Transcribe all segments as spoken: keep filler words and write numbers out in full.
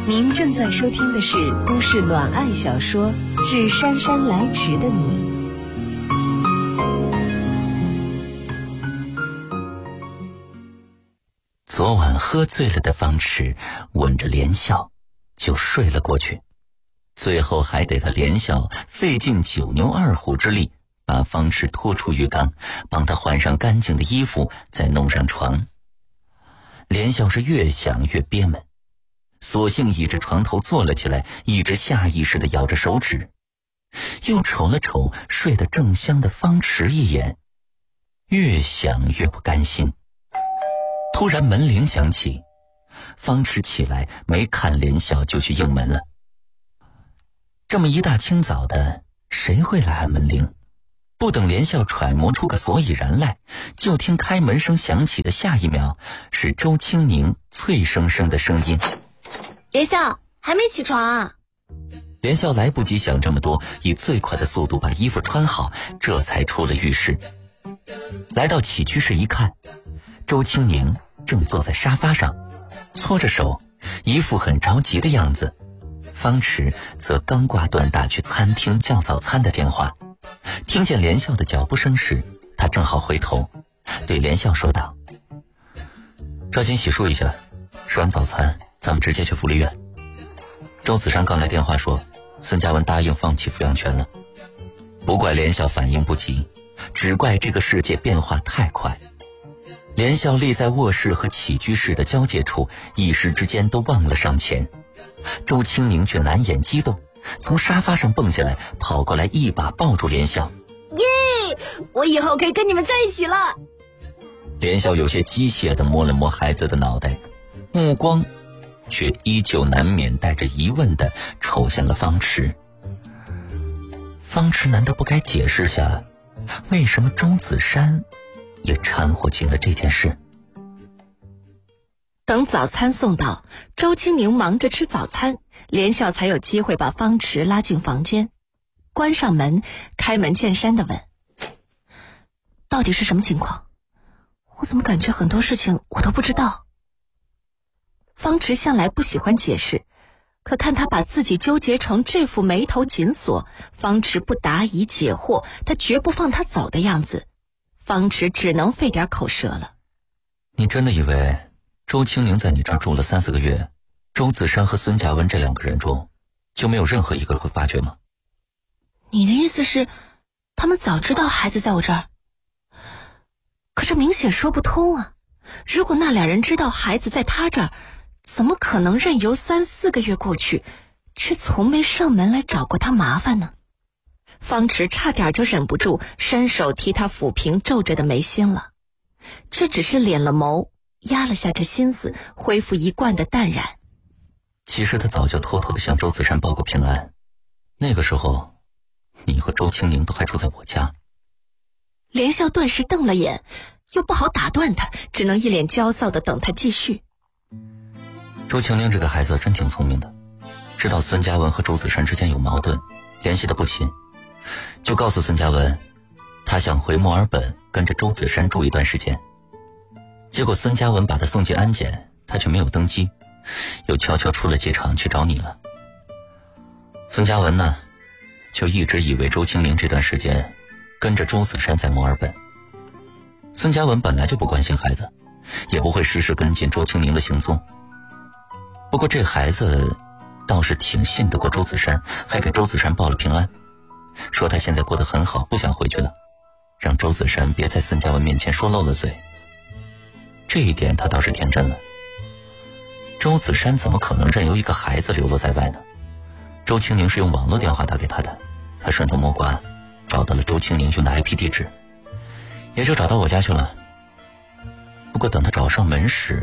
您正在收听的是都市暖爱小说《致姗姗来迟的你》。 昨晚喝醉了的方池吻着连笑就睡了过去，最后还得他连笑费尽九牛二虎之力把方池拖出浴缸，帮他换上干净的衣服，再弄上床。连笑是越想越憋闷，索性倚着床头坐了起来，一直下意识地咬着手指，又瞅了瞅睡得正香的方池一眼，越想越不甘心。突然门铃响起，方池起来没看连笑就去应门了。这么一大清早的，谁会来按门铃？不等连笑揣摩出个所以然来，就听开门声响起的下一秒是周青宁脆生生的声音： 连笑还没起床啊？ 连笑来不及想这么多，以最快的速度把衣服穿好，这才出了浴室。来到起居室一看，周青宁正坐在沙发上搓着手，一副很着急的样子。方池则刚挂断打去餐厅叫早餐的电话，听见连笑的脚步声时，他正好回头对连笑说道：抓紧洗漱一下，吃完早餐咱们直接去福利院。周子珊刚来电话说孙嘉文答应放弃抚养权了。不怪连笑反应不及，只怪这个世界变化太快。连笑立在卧室和起居室的交界处，一时之间都忘了上前。周青宁却难掩激动，从沙发上蹦下来，跑过来一把抱住连笑。 耶，我以后可以跟你们在一起了。 连笑有些机械地摸了摸孩子的脑袋，目光却依旧难免带着疑问地瞅向了方池。方池难道不该解释下为什么周子珊也掺和进了这件事？ 等早餐送到，周青宁忙着吃早餐，连笑才有机会把方池拉进房间，关上门，开门见山地问：到底是什么情况？我怎么感觉很多事情我都不知道？方池向来不喜欢解释，可看他把自己纠结成这副眉头紧锁，方池不答疑解惑，他绝不放他走的样子，方池只能费点口舌了。 你真的以为周青宁在你这儿住了三四个月，周子珊和孙嘉文这两个人中就没有任何一个会发觉吗？ 你的意思是他们早知道孩子在我这儿？可这明显说不通啊！如果那俩人知道孩子在他这儿，怎么可能任由三四个月过去，却从没上门来找过他麻烦呢？方池差点就忍不住伸手替他抚平皱着的眉心了，这只是敛了眸，压了下这心思，恢复一贯的淡然。 其实他早就偷偷地向周子珊报过平安，那个时候你和周青宁都还住在我家。 连笑顿时瞪了眼，又不好打断他，只能一脸焦躁地等他继续。 周青宁这个孩子真挺聪明的，知道孙嘉文和周子珊之间有矛盾，联系得不亲，就告诉孙嘉文他想回墨尔本跟着周子珊住一段时间。结果孙嘉文把他送进安检，他却没有登机，又悄悄出了机场去找你了。孙嘉文呢，就一直以为周青宁这段时间跟着周子珊在墨尔本。孙嘉文本来就不关心孩子，也不会时时跟进周青宁的行踪。不过这孩子倒是挺信得过周子珊，还给周子珊报了平安，说他现在过得很好，不想回去了，让周子珊别在孙嘉文面前说漏了嘴。这一点他倒是天真了。周子珊怎么可能任由一个孩子流落在外呢？周青宁是用网络电话打给他的，他顺藤摸瓜找到了周青宁用的 I P 地址，也就找到我家去了。不过等他找上门时，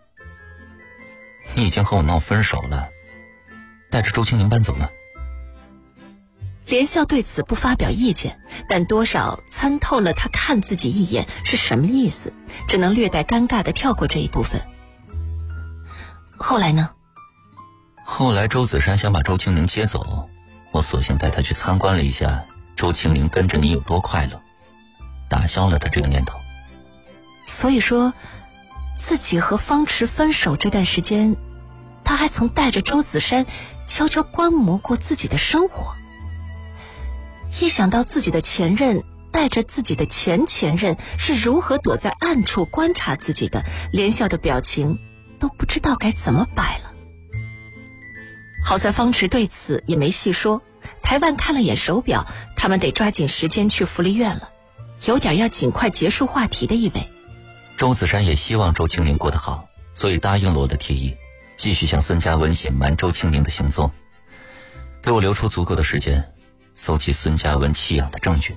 你已经和我闹分手了，带着周青宁搬走了。 连笑对此不发表意见，但多少参透了他看自己一眼是什么意思，只能略带尴尬地跳过这一部分。后来呢？ 后来周子珊想把周青宁接走，我索性带他去参观了一下周青宁跟着你有多快乐，打消了他这个念头。 所以说自己和方池分手这段时间， 他还曾带着周子山悄悄观摩过自己的生活。一想到自己的前任带着自己的前前任是如何躲在暗处观察自己的，连笑的表情都不知道该怎么摆了。好在方池对此也没细说，台湾看了眼手表，他们得抓紧时间去福利院了，有点要尽快结束话题的意味。 周子山也希望周清宁过得好，所以答应了我的提议，继续向孙嘉文隐瞒周清宁的行踪，给我留出足够的时间搜集孙嘉文弃养的证据。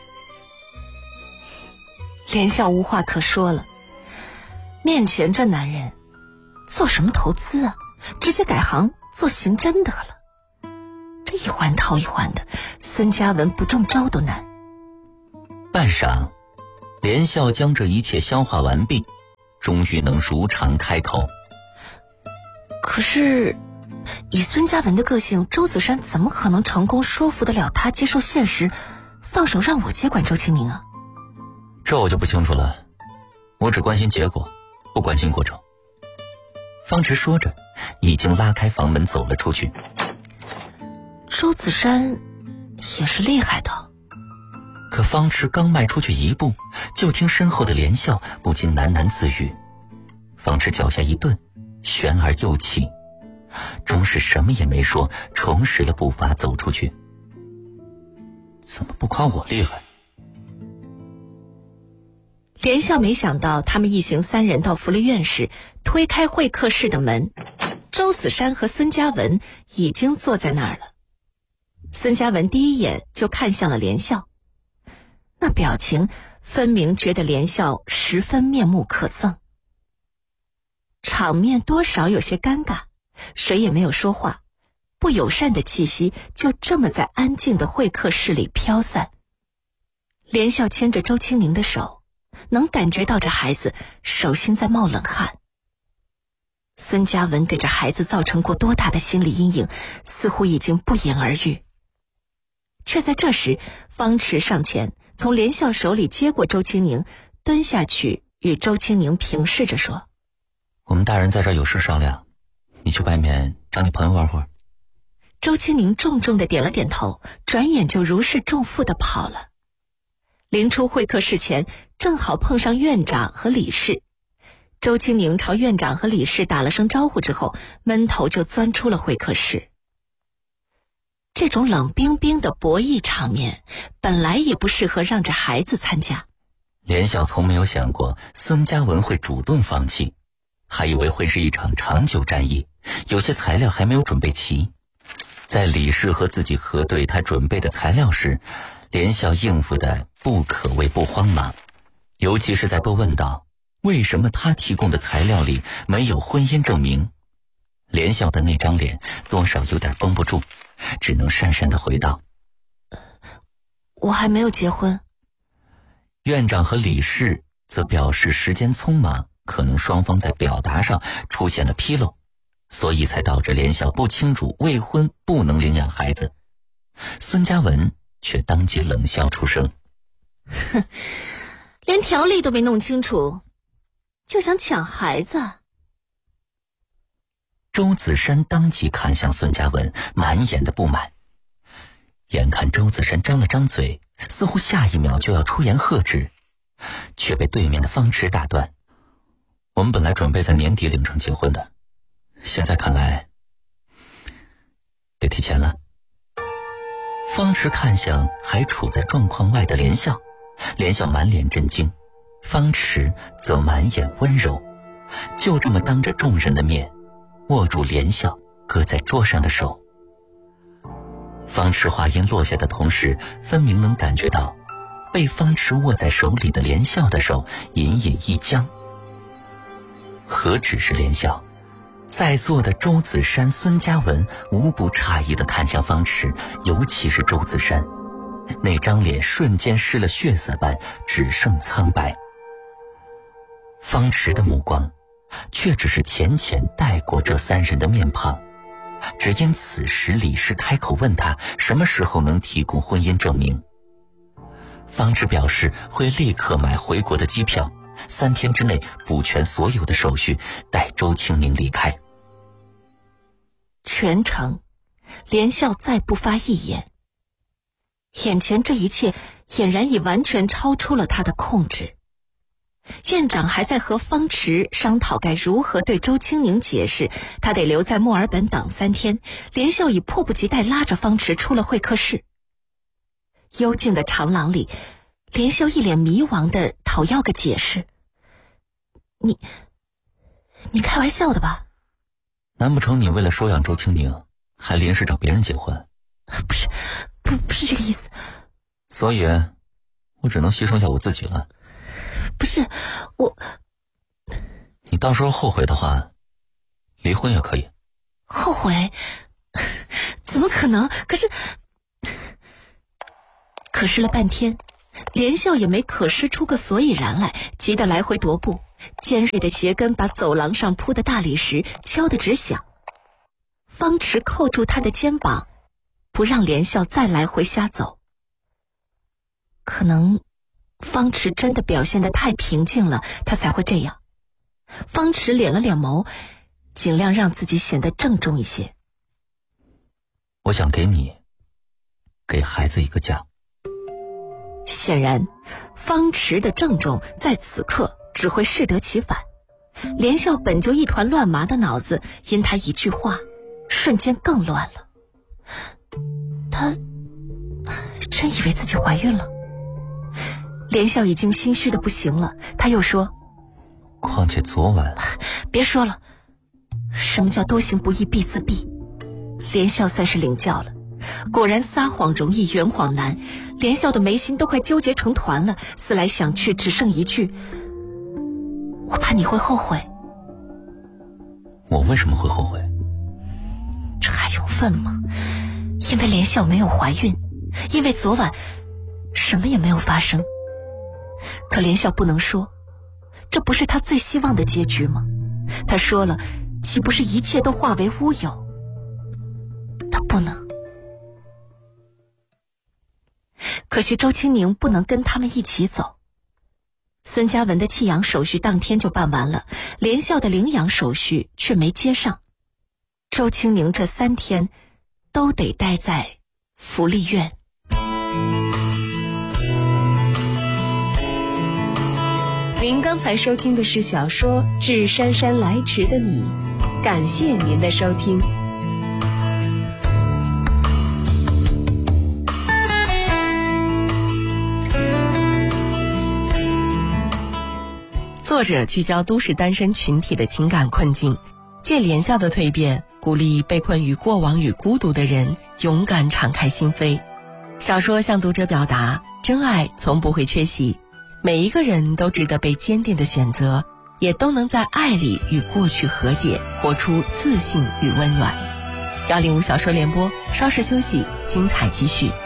连笑无话可说了，面前这男人做什么投资啊，直接改行做刑侦得了。这一环套一环的，孙嘉文不中招都难。 半晌，连笑将这一切消化完毕，终于能如常开口。 可是以孙嘉文的个性，周子山怎么可能成功说服得了他接受现实，放手让我接管周清宁啊？ 这我就不清楚了，我只关心结果，不关心过程。方池说着，已经拉开房门走了出去。 周子山也是厉害的。 可方池刚迈出去一步，就听身后的连笑不禁喃喃自语。方池脚下一顿，旋而又起，终是什么也没说，重拾了步伐走出去。怎么不夸我厉害？ 连笑没想到他们一行三人到福利院时，推开会客室的门，周子山和孙嘉文已经坐在那儿了。孙嘉文第一眼就看向了连笑，那表情分明觉得连笑十分面目可憎。场面多少有些尴尬，谁也没有说话，不友善的气息就这么在安静的会客室里飘散。连笑牵着周清宁的手，能感觉到这孩子手心在冒冷汗。孙嘉文给这孩子造成过多大的心理阴影，似乎已经不言而喻。却在这时，方池上前从连笑手里接过周清宁，蹲下去与周清宁平视着说： 我们大人在这儿有事商量，你去外面找你朋友玩会儿。 周清宁重重地点了点头，转眼就如释重负地跑了。临出会客室前，正好碰上院长和理事。周清宁朝院长和理事打了声招呼之后，闷头就钻出了会客室。这种冷冰冰的博弈场面，本来也不适合让这孩子参加。 连笑从没有想过孙嘉文会主动放弃，还以为会是一场长久战役，有些材料还没有准备齐。在理事和自己核对他准备的材料时，连笑应付的不可谓不慌忙，尤其是在被问到为什么他提供的材料里没有婚姻证明，连笑的那张脸多少有点绷不住，只能讪讪地回道： 我还没有结婚。 院长和理事则表示时间匆忙，可能双方在表达上出现了纰漏，所以才导致连笑不清楚未婚不能领养孩子。孙嘉文却当即冷笑出声： 哼，连条例都没弄清楚，就想抢孩子？ 周子山当即看向孙嘉文，满眼的不满。眼看周子山张了张嘴，似乎下一秒就要出言喝止，却被对面的方池打断：我们本来准备在年底领证结婚的，现在看来得提前了。方池看向还处在状况外的连笑，连笑满脸震惊，方池则满眼温柔，就这么当着众人的面握住连笑搁在桌上的手。方池话音落下的同时，分明能感觉到被方池握在手里的连笑的手隐隐一僵。何止是连笑，在座的周子山、孙嘉文无不诧异地看向方池，尤其是周子山，那张脸瞬间失了血色般只剩苍白。方池的目光却只是浅浅带过这三人的面庞，只因此时李氏开口问他什么时候能提供婚姻证明。方池表示会立刻买回国的机票，三天之内补全所有的手续，带周清明离开。 全程连笑再不发一言。眼前这一切俨然已完全超出了他的控制。院长还在和方池商讨该如何对周青宁解释他得留在墨尔本等三天，连笑已迫不及待拉着方池出了会客室。幽静的长廊里，连笑一脸迷茫地讨要个解释。你你开玩笑的吧？ 难不成你为了收养周青宁还临时找别人结婚？ 不是不不是这个意思。 所以我只能牺牲下我自己了。 不是我， 你到时候后悔的话，离婚也可以。 后悔？怎么可能？可是可是了半天，连笑也没可视出个所以然来，急得来回踱步，尖锐的鞋跟把走廊上铺的大理石敲得直响。方池扣住他的肩膀，不让连笑再来回瞎走。可能方池真的表现得太平静了，他才会这样。方池敛了敛眸，尽量让自己显得郑重一些。 我想给你，给孩子一个家。 显然，方池的郑重在此刻只会适得其反。连笑本就一团乱麻的脑子，因他一句话，瞬间更乱了。他真以为自己怀孕了？连笑已经心虚的不行了，他又说： 况且昨晚…… 别说了，什么叫多行不义必自毙？连笑算是领教了，果然撒谎容易圆谎难。连笑的眉心都快纠结成团了，思来想去，只剩一句：我怕你会后悔。 我为什么会后悔？ 这还用问吗？因为连笑没有怀孕，因为昨晚什么也没有发生。可连笑不能说，这不是他最希望的结局吗？他说了，岂不是一切都化为乌有？他不能。可惜周青宁不能跟他们一起走。孙嘉文的弃养手续当天就办完了，连笑的领养手续却没接上。周青宁这三天都得待在福利院。 您刚才收听的是小说《致姗姗来迟的你》，感谢您的收听。作者聚焦都市单身群体的情感困境，借连笑的蜕变，鼓励被困于过往与孤独的人勇敢敞开心扉。小说向读者表达，真爱从不会缺席，每一个人都值得被坚定的选择，也都能在爱里与过去和解，活出自信与温暖。幺零五小说联播，稍事休息，精彩继续。